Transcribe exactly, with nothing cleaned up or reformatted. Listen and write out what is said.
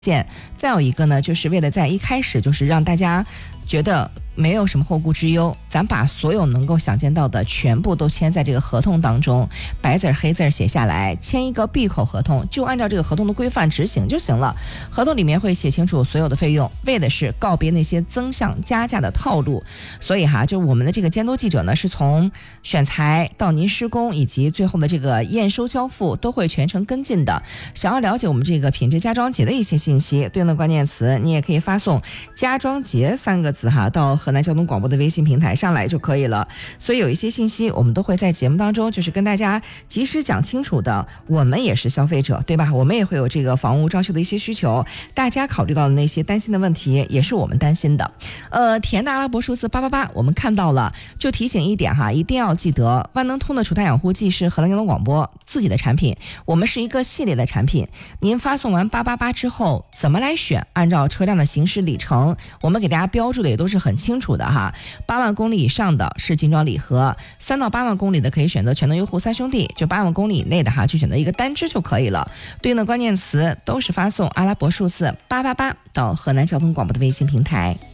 件。再有一个呢，就是为了在一开始就是让大家觉得没有什么后顾之忧，咱把所有能够想见到的全部都签在这个合同当中，白字黑字写下来，签一个闭口合同，就按照这个合同的规范执行就行了。合同里面会写清楚所有的费用，为的是告别那些增项加价的套路。所以哈，就我们的这个监督记者呢，是从选材到您施工以及最后的这个验收交付都会全程跟进的。想要了解我们这个品质家装节的一些信息，对应的关键词你也可以发送家装节三个字哈到河南交通广播的微信平台上来就可以了。所以有一些信息我们都会在节目当中就是跟大家及时讲清楚的。我们也是消费者对吧，我们也会有这个房屋装修的一些需求，大家考虑到的那些担心的问题也是我们担心的。呃，填的阿拉伯数字八八八我们看到了，就提醒一点哈，一定要记得万能通的除碳养护剂是河南交通广播自己的产品，我们是一个系列的产品。您发送完八八八之后怎么来选，按照车辆的行驶里程，我们给大家标注的也都是很清楚的哈。八万公里以上的是精装礼盒，三到八万公里的可以选择全能优护三兄弟，就八万公里以内的哈，去选择一个单支就可以了。对应的关键词都是发送阿拉伯数字八八八到河南交通广播的微信平台。